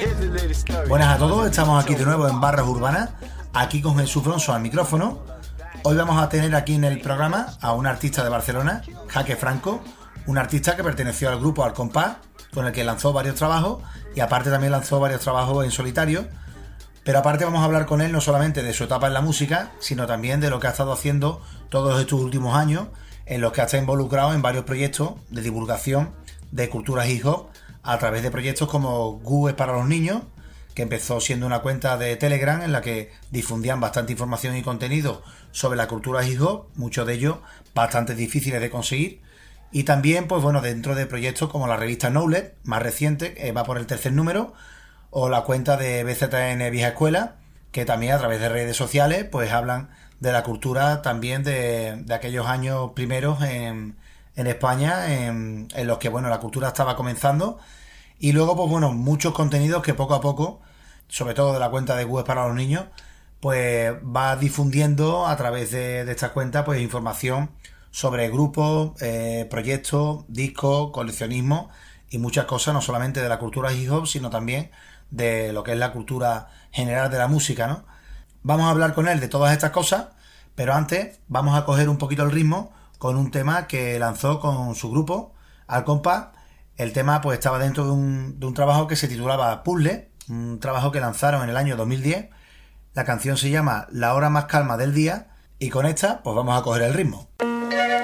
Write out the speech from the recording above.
Buenas a todos, estamos aquí de nuevo en Barras Urbanas, aquí con Jesús Bronson al micrófono. Hoy vamos a tener aquí en el programa a un artista de Barcelona, Jaque Franco, un artista que perteneció al grupo Al Compás, con el que lanzó varios trabajos y aparte también lanzó varios trabajos en solitario. Pero aparte vamos a hablar con él no solamente de su etapa en la música, sino también de lo que ha estado haciendo todos estos últimos años, en los que ha estado involucrado en varios proyectos de divulgación de cultura hip hop a través de proyectos como GU es para los niños, que empezó siendo una cuenta de Telegram en la que difundían bastante información y contenido sobre la cultura hip hop, muchos de ellos bastante difíciles de conseguir. Y también, pues bueno, dentro de proyectos como la revista Knowledge, más reciente, va por el 3er número, o la cuenta de BZN Vieja Escuela, que también a través de redes sociales pues hablan de la cultura también de aquellos años primeros en España, en los que bueno, la cultura estaba comenzando. Y luego pues bueno, muchos contenidos que poco a poco, sobre todo de la cuenta de GU para los niños, pues va difundiendo a través de esta cuenta pues información sobre grupos, proyectos, discos, coleccionismo y muchas cosas, no solamente de la cultura hip hop, sino también de lo que es la cultura general de la música, ¿no? Vamos a hablar con él de todas estas cosas, pero antes vamos a coger un poquito el ritmo con un tema que lanzó con su grupo, Al Compás. El tema pues estaba dentro de un trabajo que se titulaba Puzzle, un trabajo que lanzaron en el año 2010. La canción se llama La hora más calma del día y con esta pues vamos a coger el ritmo.